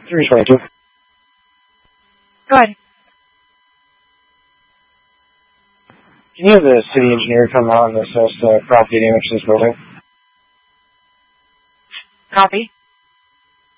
322. Go ahead. Can you have the city engineer come out and assess property damage to this building? Copy.